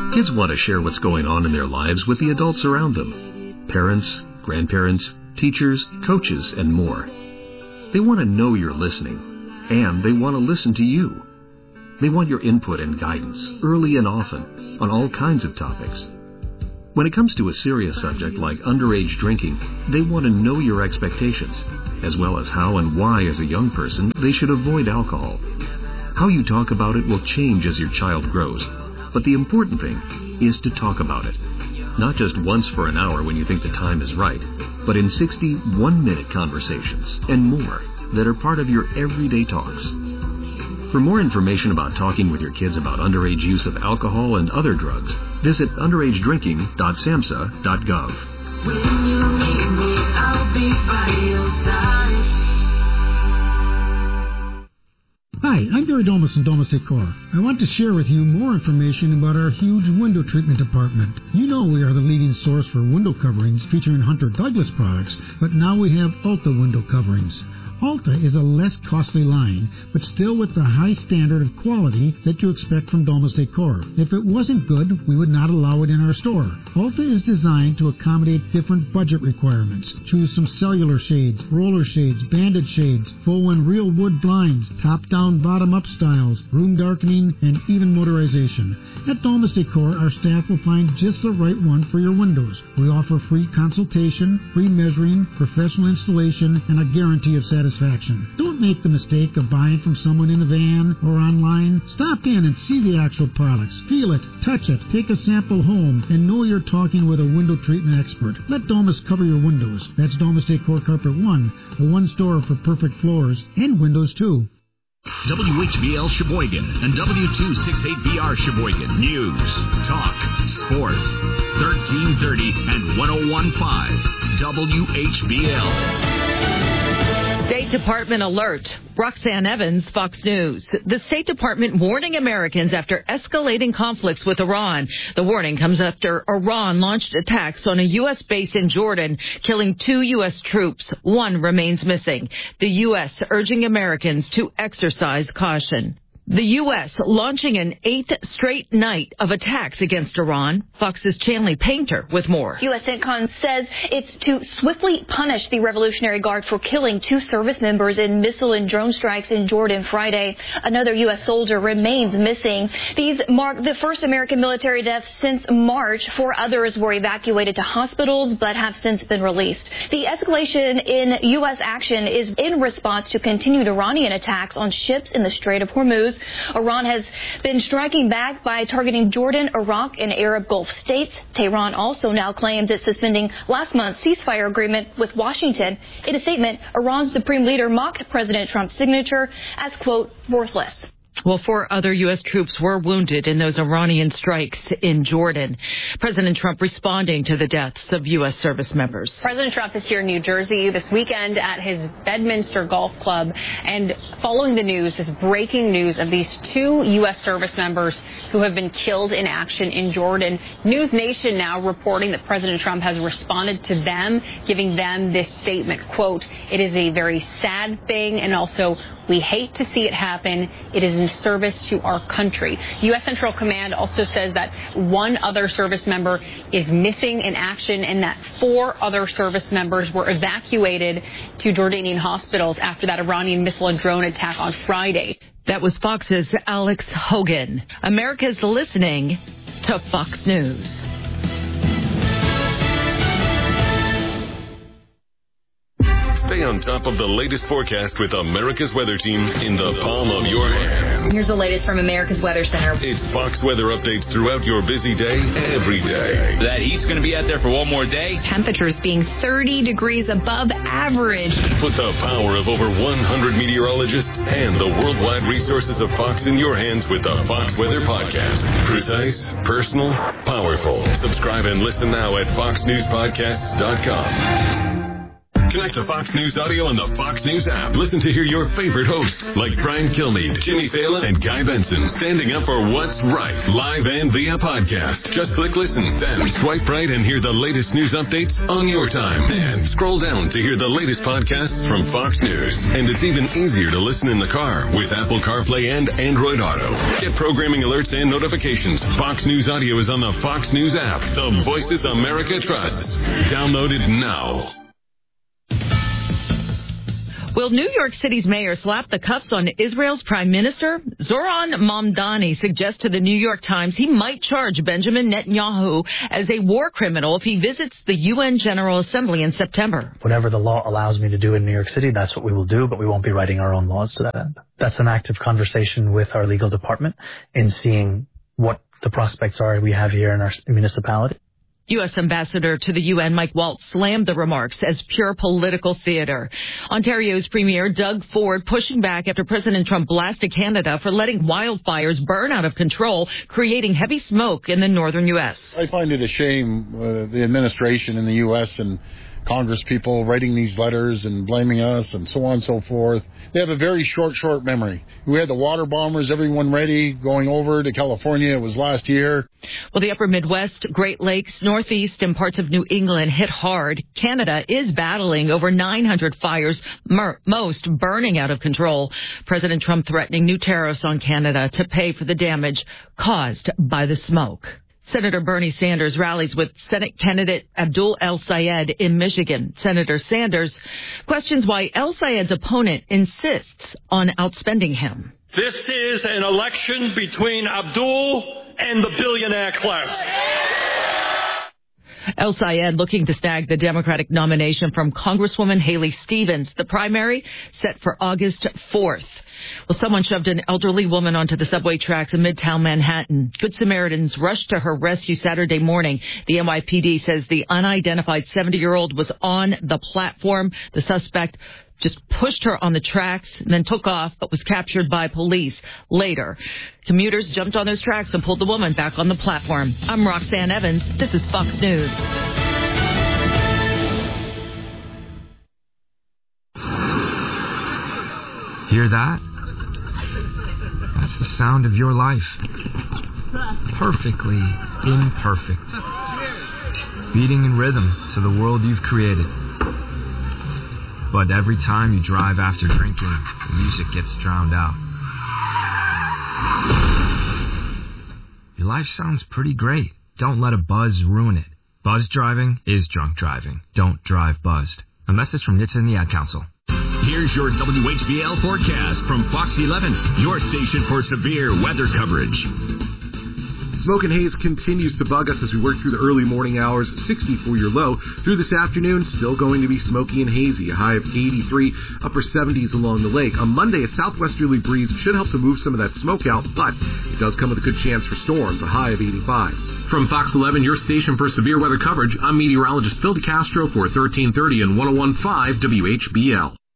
Kids want to share what's going on in their lives with the adults around them. Parents, grandparents, teachers, coaches, and more. They want to know you're listening, and they want to listen to you. They want your input and guidance, early and often, on all kinds of topics. When it comes to a serious subject like underage drinking, they want to know your expectations, as well as how and why, as a young person, they should avoid alcohol. How you talk about it will change as your child grows, but the important thing is to talk about it. Not just once for an hour when you think the time is right, but in 60 one-minute conversations and more that are part of your everyday talks. For more information about talking with your kids about underage use of alcohol and other drugs, visit underagedrinking.samhsa.gov. When you need me, I'll be by your side. Hi, I'm Gary Domas from Domas Decor. I want to share with you more information about our huge window treatment department. You know we are the leading source for window coverings featuring Hunter Douglas products, but now we have Alta window coverings. Alta is a less costly line, but still with the high standard of quality that you expect from Domas Decor. If it wasn't good, we would not allow it in our store. Alta is designed to accommodate different budget requirements. Choose some cellular shades, roller shades, banded shades, faux and real wood blinds, top-down, bottom-up styles, room darkening, and even motorization. At Domas Decor, our staff will find just the right one for your windows. We offer free consultation, free measuring, professional installation, and a guarantee of satisfaction. Don't make the mistake of buying from someone in a van or online. Stop in and see the actual products. Feel it, touch it, take a sample home, and know you're talking with a window treatment expert. Let Domas cover your windows. That's Domas Decor Carpet 1, the one store for perfect floors and windows too. WHBL Sheboygan and W268BR Sheboygan. News, talk, sports, 1330 and 1015 WHBL. State Department alert. Roxanne Evans, Fox News. The State Department warning Americans after escalating conflicts with Iran. The warning comes after Iran launched attacks on a U.S. base in Jordan, killing 2 U.S. troops. 1 remains missing. The U.S. urging Americans to exercise caution. The U.S. launching an 8th straight night of attacks against Iran. Fox's Chanley Painter with more. U.S. CENTCOM says it's to swiftly punish the Revolutionary Guard for killing 2 service members in missile and drone strikes in Jordan Friday. Another U.S. soldier remains missing. These mark the first American military deaths since March. 4 others were evacuated to hospitals but have since been released. The escalation in U.S. action is in response to continued Iranian attacks on ships in the Strait of Hormuz. Iran has been striking back by targeting Jordan, Iraq, and Arab Gulf states. Tehran also now claims it's suspending last month's ceasefire agreement with Washington. In a statement, Iran's supreme leader mocked President Trump's signature as, quote, worthless. Well, 4 other U.S. troops were wounded in those Iranian strikes in Jordan. President Trump responding to the deaths of U.S. service members. President Trump is here in New Jersey this weekend at his Bedminster Golf Club. And following the news, this breaking news of these 2 U.S. service members who have been killed in action in Jordan, News Nation now reporting that President Trump has responded to them, giving them this statement, quote, "It is a very sad thing, and also we hate to see it happen. It is in service to our country." U.S. Central Command also says that 1 other service member is missing in action and that 4 other service members were evacuated to Jordanian hospitals after that Iranian missile and drone attack on Friday. That was Fox's Alex Hogan. America's listening to Fox News. Stay on top of the latest forecast with America's Weather Team in the palm of your hand. Here's the latest from America's Weather Center. It's Fox weather updates throughout your busy day, every day. That heat's going to be out there for one more day. Temperatures being 30 degrees above average. Put the power of over 100 meteorologists and the worldwide resources of Fox in your hands with the Fox Weather Podcast. Precise, personal, powerful. Subscribe and listen now at foxnewspodcasts.com. Connect to Fox News Audio on the Fox News app. Listen to hear your favorite hosts like Brian Kilmeade, Jimmy Fallon, and Guy Benson standing up for what's right, live and via podcast. Just click listen, then swipe right and hear the latest news updates on your time. And scroll down to hear the latest podcasts from Fox News. And it's even easier to listen in the car with Apple CarPlay and Android Auto. Get programming alerts and notifications. Fox News Audio is on the Fox News app. The Voices America trusts. Download it now. Will New York City's mayor slap the cuffs on Israel's prime minister? Zoran Mamdani suggests to the New York Times he might charge Benjamin Netanyahu as a war criminal if he visits the UN General Assembly in September. Whatever the law allows me to do in New York City, that's what we will do, but we won't be writing our own laws to that end. That's an active conversation with our legal department in seeing what the prospects are we have here in our municipality. U.S. Ambassador to the UN Mike Waltz slammed the remarks as pure political theater. Ontario's Premier Doug Ford pushing back after President Trump blasted Canada for letting wildfires burn out of control, creating heavy smoke in the northern U.S. I find it a shame the administration in the U.S. and Congress people writing these letters and blaming us and so on and so forth. They have a very short memory. We had the water bombers, everyone ready, going over to California. It was last year. Well, the upper Midwest, Great Lakes, Northeast, and parts of New England hit hard. Canada is battling over 900 fires, most burning out of control. President Trump threatening new tariffs on Canada to pay for the damage caused by the smoke. Senator Bernie Sanders rallies with Senate candidate Abdul El-Sayed in Michigan. Senator Sanders questions why El-Sayed's opponent insists on outspending him. This is an election between Abdul and the billionaire class. El-Sayed looking to snag the Democratic nomination from Congresswoman Haley Stevens. The primary set for August 4th. Well, someone shoved an elderly woman onto the subway tracks in Midtown Manhattan. Good Samaritans rushed to her rescue Saturday morning. The NYPD says the unidentified 70-year-old was on the platform. The suspect just pushed her on the tracks and then took off, but was captured by police later. Commuters jumped on those tracks and pulled the woman back on the platform. I'm Roxanne Evans. This is Fox News. Hear that? That's the sound of your life. Perfectly imperfect. Beating in rhythm to the world you've created. But every time you drive after drinking, the music gets drowned out. Your life sounds pretty great. Don't let a buzz ruin it. Buzz driving is drunk driving. Don't drive buzzed. A message from NHTSA and the Ad Council. Here's your WHBL forecast from Fox 11, your station for severe weather coverage. Smoke and haze continues to bug us as we work through the early morning hours. 64 your low. Through this afternoon, still going to be smoky and hazy. A high of 83, upper 70s along the lake. On Monday, a southwesterly breeze should help to move some of that smoke out, but it does come with a good chance for storms. A high of 85. From Fox 11, your station for severe weather coverage, I'm meteorologist Phil DeCastro for 1330 and 101.5 WHBL.